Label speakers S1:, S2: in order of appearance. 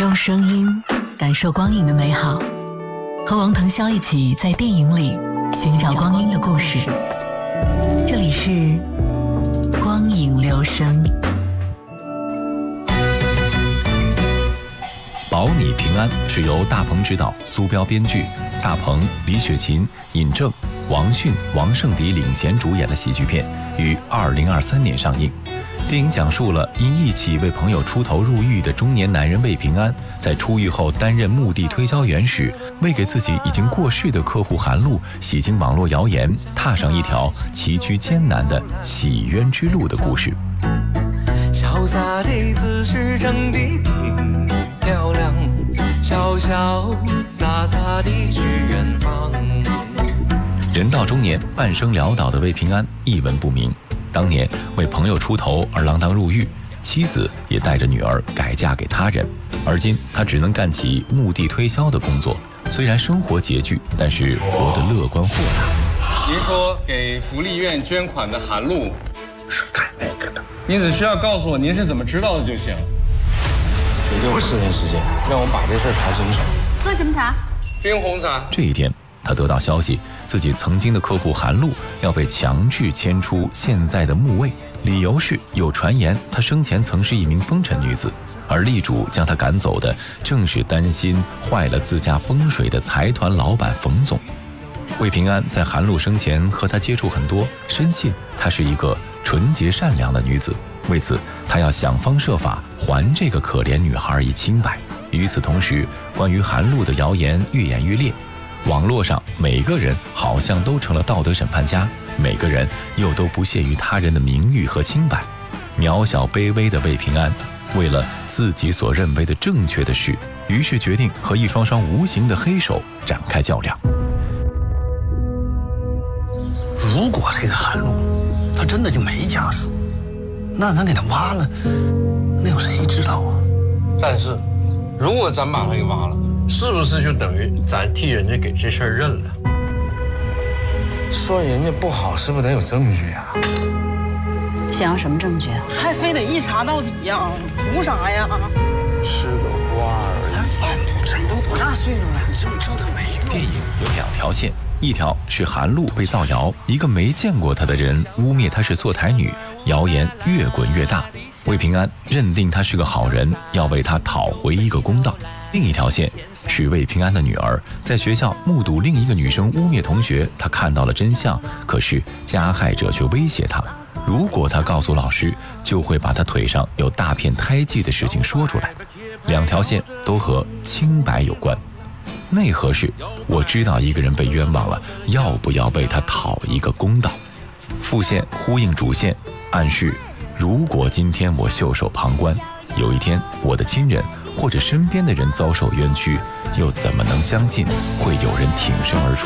S1: 用声音感受光影的美好，和王腾霄一起在电影里寻找光阴的故事。这里是光影留声。
S2: 保你平安是由大鹏执导、苏彪编剧，大鹏、李雪琴、尹正、王迅、王圣迪领衔主演的喜剧片，于2023年上映。电影讲述了因一起为朋友出头入狱的中年男人魏平安，在出狱后担任墓地推销员时，为给自己已经过世的客户韩露洗清网络谣言，踏上一条崎岖艰难的洗冤之路的故事。
S3: 潇洒的姿势整得挺漂亮，潇潇洒洒地去远方。
S2: 人到中年，半生潦倒的魏平安一文不名。当年为朋友出头而锒铛入狱，妻子也带着女儿改嫁给他人，而今他只能干起墓地推销的工作。虽然生活拮据，但是活得乐观豁达。
S4: 您说给福利院捐款的韩露
S5: 是干那个的，
S4: 您只需要告诉我您是怎么知道的就行。
S6: 也就4天时间，让我把这事查清楚。
S7: 喝什么茶？
S4: 冰红茶。
S2: 这一天，他得到消息，自己曾经的客户韩露要被强制迁出现在的墓位，理由是有传言她生前曾是一名风尘女子，而力主将她赶走的正是担心坏了自家风水的财团老板冯总。魏平安在韩露生前和她接触很多，深信她是一个纯洁善良的女子，为此他要想方设法还这个可怜女孩以清白。与此同时，关于韩露的谣言愈演愈烈，网络上每个人好像都成了道德审判家，每个人又都不屑于他人的名誉和清白。渺小卑微的魏平安，为了自己所认为的正确的事，于是决定和一双双无形的黑手展开较量。
S5: 如果这个韩露他真的就没家属，那咱给他挖了，那有谁知道啊？
S6: 但是，如果咱把他给挖了，是不是就等于咱替人家给这事儿认了？说人家不好，是不是得有证据啊？
S7: 想要什么证据？
S8: 还非得一查到底呀？图啥呀？
S6: 是个瓜儿，
S5: 咱犯不着。
S8: 都多大岁数了，
S5: 这都没用。
S2: 电影有2条线，一条是韩露被造谣，一个没见过她的人污蔑她是坐台女，谣言越滚越大。魏平安认定她是个好人，要为她讨回一个公道。另一条线是魏平安的女儿在学校目睹另一个女生污蔑同学，她看到了真相，可是加害者却威胁她，如果她告诉老师，就会把她腿上有大片胎记的事情说出来。2条线都和清白有关。内核是我知道一个人被冤枉了，要不要为他讨一个公道。副线呼应主线，暗示如果今天我袖手旁观，有一天我的亲人或者身边的人遭受冤屈，又怎么能相信会有人挺身而出？